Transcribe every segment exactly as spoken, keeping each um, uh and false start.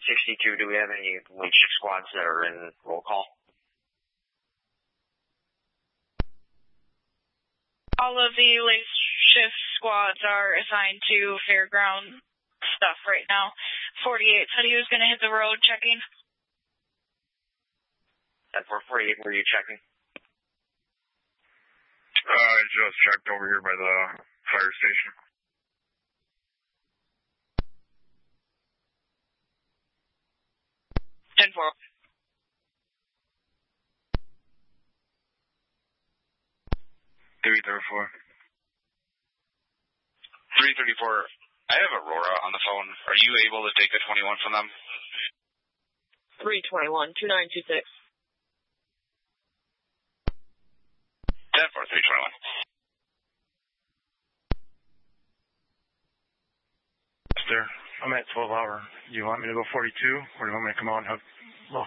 sixty-two, do we have any late shift squads that are in roll call? All of the late shift squads are assigned to fairground stuff right now. forty-eight said he was going to hit the road checking. And for forty-eight, were you checking? Uh, I just checked over here by the fire station. ten four. three thirty-four. three thirty-four. I have Aurora on the phone. Are you able to take the twenty-one from them? three twenty-one, two nine two six. ten four, three twenty-one. There. I'm at twelve hour. You want me to go forty-two, or do you want me to come out and have look?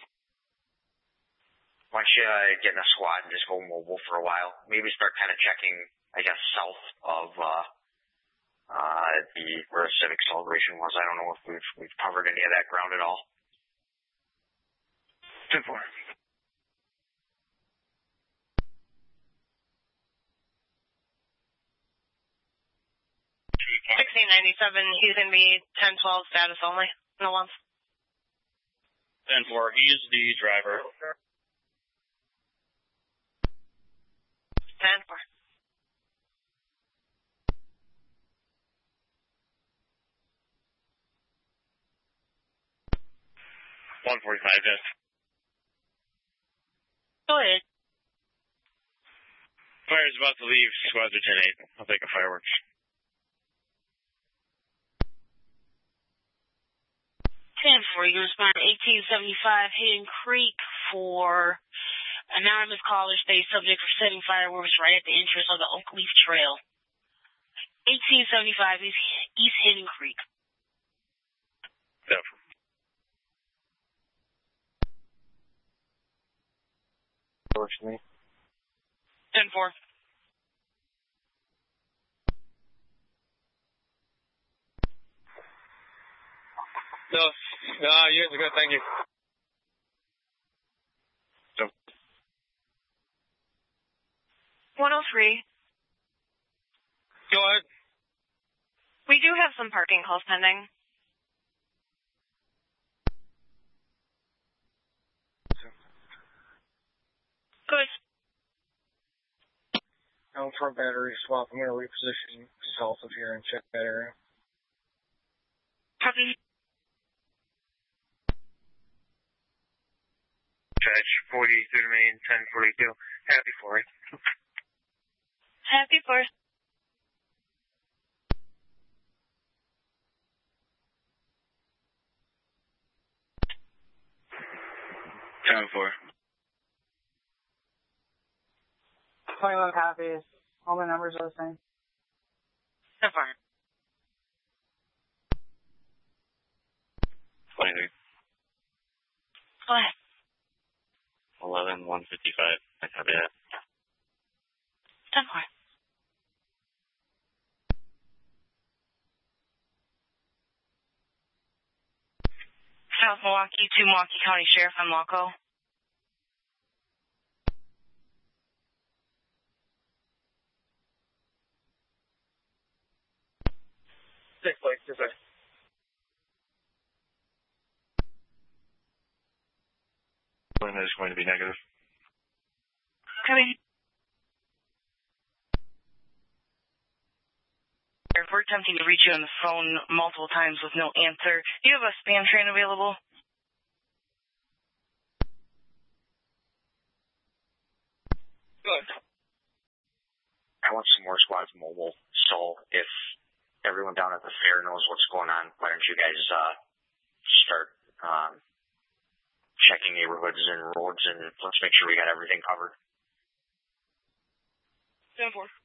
Why don't you uh, get in a squad and just go mobile for a while? Maybe start kind of checking, I guess, south of uh, uh, the where the Civic Celebration was. I don't know if we've we've covered any of that ground at all. ten four. sixteen ninety-seven, he's going to be ten twelve status only. No one's. ten four, he's the driver. ten four. one forty-five, yes. Go ahead. Fire's about to leave, squads are ten eight. I'll take a fireworks. ten four, you respond to eighteen seventy-five, Hayden Creek for anonymous caller stays subject for setting fireworks right at the entrance of the Oak Leaf Trail. eighteen seventy-five is East Hayden Creek. Yep. Works for me. ten four. No, no, you guys are good, thank you. So. one oh three. Go ahead. We do have some parking calls pending. Good. Now for battery swap, I'm going to reposition south of here and check that area. Copy. Judge, forty-eight through the main, ten forty-two. Happy for it. Happy for ten four. twenty-one copies. All the numbers are the same. ten four. twenty-three. Go ahead. eleven, one fifty-five. I copy that. ten four. South Milwaukee to Milwaukee County Sheriff and Loco. Six plates, yes, sir. Limit is going to be negative. Coming. If we're attempting to reach you on the phone multiple times with no answer, do you have a spam train available? Good. I want some more squads mobile, so if everyone down at the fair knows what's going on, why don't you guys uh, start um, checking neighborhoods and roads, and let's make sure we got everything covered. ten four.